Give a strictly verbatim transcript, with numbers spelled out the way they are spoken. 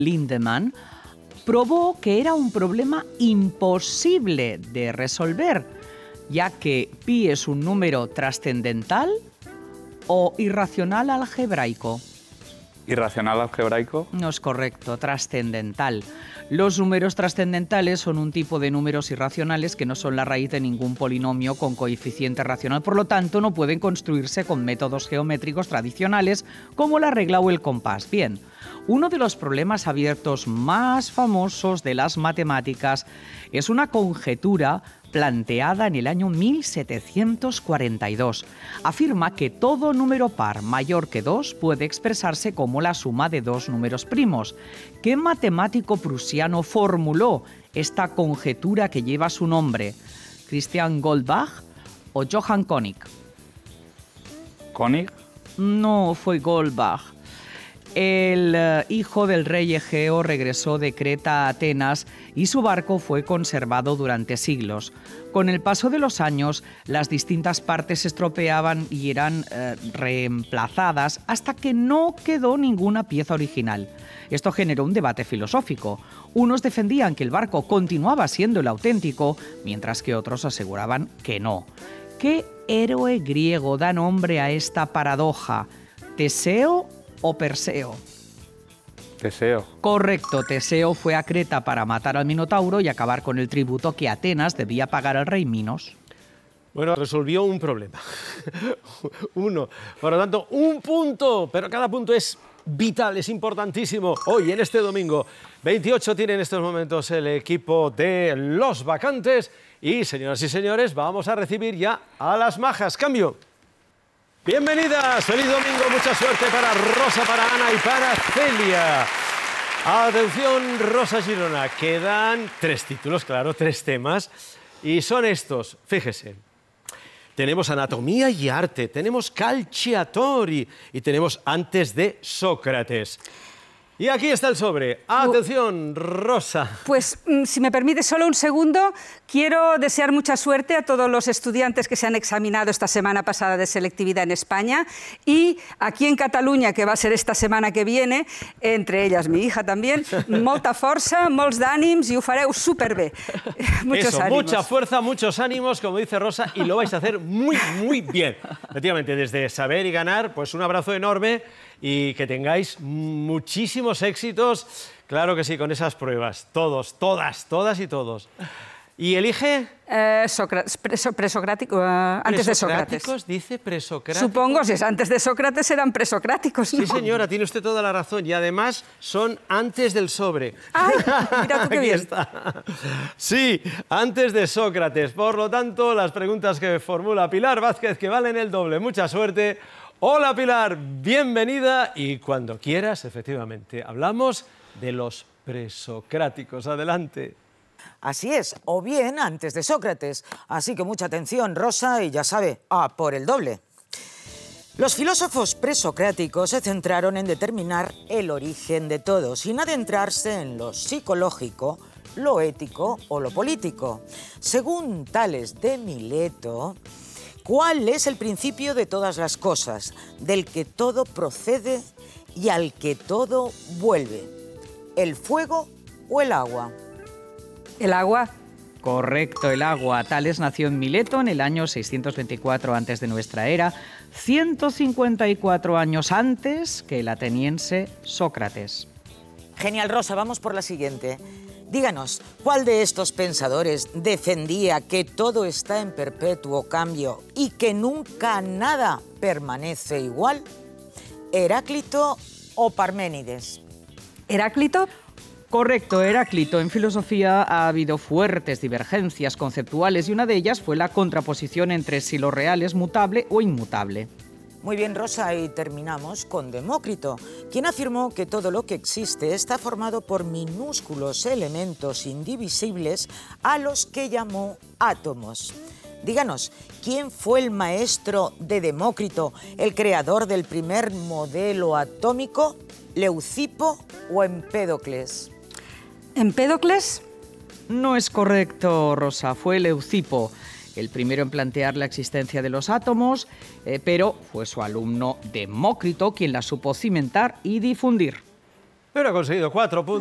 Lindemann, probó que era un problema imposible de resolver, ya que pi es un número trascendental o irracional algebraico. ¿Irracional algebraico? No es correcto, trascendental. Los números trascendentales son un tipo de números irracionales que no son la raíz de ningún polinomio con coeficiente racional, por lo tanto no pueden construirse con métodos geométricos tradicionales como la regla o el compás. Bien, uno de los problemas abiertos más famosos de las matemáticas es una conjetura planteada en el año mil setecientos cuarenta y dos. Afirma que todo número par mayor que dos puede expresarse como la suma de dos números primos. ¿Qué matemático prusiano formuló esta conjetura que lleva su nombre? ¿Christian Goldbach o Johann Koenig? ¿Koenig? No, fue Goldbach. El uh, hijo del rey Egeo regresó de Creta a Atenas y su barco fue conservado durante siglos. Con el paso de los años, las distintas partes se estropeaban y eran uh, reemplazadas hasta que no quedó ninguna pieza original. Esto generó un debate filosófico. Unos defendían que el barco continuaba siendo el auténtico, mientras que otros aseguraban que no. ¿Qué héroe griego da nombre a esta paradoja? ¿Teseo o Perseo? Teseo. Correcto, Teseo fue a Creta para matar al Minotauro y acabar con el tributo que Atenas debía pagar al rey Minos. Bueno, resolvió un problema. Uno. Por lo tanto, un punto, pero cada punto es vital, es importantísimo. Hoy, en este domingo veintiocho, tiene en estos momentos el equipo de Los Vacantes. Y, señoras y señores, vamos a recibir ya a las majas. Cambio. Bienvenidas, feliz domingo, mucha suerte para Rosa, para Ana y para Celia. Atención, Rosa Girona, quedan tres títulos, claro, tres temas, y son estos, fíjese. Tenemos anatomía y arte, tenemos calciatori y tenemos antes de Sócrates. Y aquí está el sobre. Atención, Rosa. Pues, si me permite solo un segundo, quiero desear mucha suerte a todos los estudiantes que se han examinado esta semana pasada de selectividad en España y aquí en Cataluña, que va a ser esta semana que viene, entre ellas mi hija también, molta força, molts d'ànims i ho fareu superbé. Muchos Eso, ánimos. Mucha fuerza, muchos ánimos, como dice Rosa, y lo vais a hacer muy, muy bien. Efectivamente, desde saber y ganar, pues un abrazo enorme y que tengáis muchísimos éxitos, claro que sí, con esas pruebas. Todos, todas, todas y todos. ¿Y elige? Eh, Sócrates, preso, presocrático, uh, antes de Sócrates. ¿Presocráticos? Dice presocráticos. Supongo, si es antes de Sócrates eran presocráticos, ¿no? Sí, señora, tiene usted toda la razón. Y además son antes del sobre. ¡Ay, mira tú qué Aquí bien! está. Sí, antes de Sócrates. Por lo tanto, las preguntas que formula Pilar Vázquez, que valen el doble. Mucha suerte. Hola, Pilar, bienvenida. Y cuando quieras, efectivamente, hablamos de los presocráticos. Adelante. Así es, o bien antes de Sócrates. Así que mucha atención, Rosa, y ya sabe, a por el doble. Los filósofos presocráticos se centraron en determinar el origen de todo, sin adentrarse en lo psicológico, lo ético o lo político. Según Tales de Mileto, ¿cuál es el principio de todas las cosas, del que todo procede y al que todo vuelve? ¿El fuego o el agua? ¿El agua? Correcto, el agua. Tales nació en Mileto en el año seiscientos veinticuatro antes de nuestra era, ciento cincuenta y cuatro años antes que el ateniense Sócrates. Genial, Rosa, vamos por la siguiente. Díganos, ¿cuál de estos pensadores defendía que todo está en perpetuo cambio y que nunca nada permanece igual? ¿Heráclito o Parménides? ¿Heráclito? Correcto, Heráclito. En filosofía ha habido fuertes divergencias conceptuales y una de ellas fue la contraposición entre si lo real es mutable o inmutable. Muy bien, Rosa, y terminamos con Demócrito, quien afirmó que todo lo que existe está formado por minúsculos elementos indivisibles a los que llamó átomos. Díganos, ¿quién fue el maestro de Demócrito, el creador del primer modelo atómico? ¿Leucipo o Empédocles? ¿Empédocles? No es correcto, Rosa, fue Leucipo, el primero en plantear la existencia de los átomos, eh, pero fue su alumno Demócrito quien la supo cimentar y difundir. Pero ha conseguido cuatro puntos.